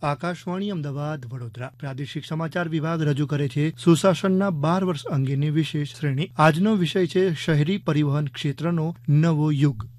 આકાશવાણી અમદાવાદ વડોદરા પ્રાદેશિક સમાચાર વિભાગ રજૂ કરે છે સુશાસનના 12 વર્ષ અંગેની વિશેષ શ્રેણી. આજનો વિષય છે શહેરી પરિવહન ક્ષેત્રનો નવો યુગ.